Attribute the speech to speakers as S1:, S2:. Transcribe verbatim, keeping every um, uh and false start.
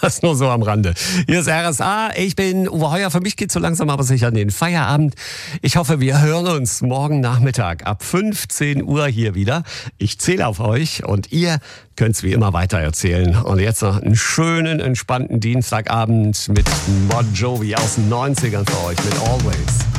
S1: Das nur so am Rande. Hier ist R S A, ich bin Uwe Heuer. Für mich geht so langsam aber sicher an den Feierabend. Ich hoffe, wir hören uns morgen Nachmittag ab fünfzehn Uhr hier wieder. Ich zähle auf euch und ihr könnt es wie immer weitererzählen. Und jetzt noch einen schönen, entspannten Dienstagabend mit Bon Jovi aus den neunzigern für euch, mit Always.